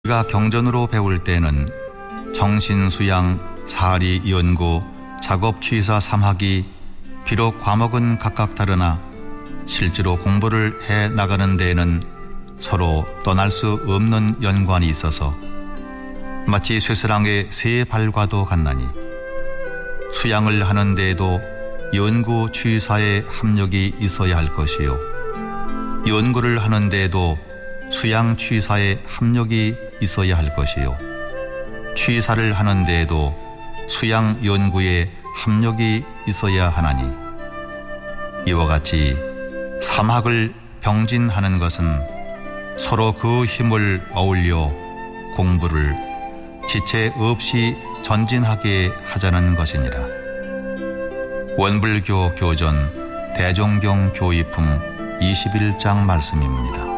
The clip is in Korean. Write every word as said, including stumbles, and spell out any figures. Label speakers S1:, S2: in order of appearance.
S1: 우리가 경전으로 배울 때는 정신수양, 사리, 연구, 작업, 취사, 삼학이 비록 과목은 각각 다르나 실제로 공부를 해 나가는 데에는 서로 떠날 수 없는 연관이 있어서 마치 쇠사랑의 세 발과도 같나니 수양을 하는 데에도 연구, 취사의 합력이 있어야 할 것이요 연구를 하는 데에도 수양, 취사의 합력이 있어야 할 것이요 취사를 하는 데에도 수양, 연구의 합력이 있어야 하나니 이와 같이 삼학을 병진하는 것은 서로 그 힘을 어울려 공부를 지체 없이 전진하게 하자는 것이니라. 원불교 교전 대종경 교의품 이십일 장 말씀입니다.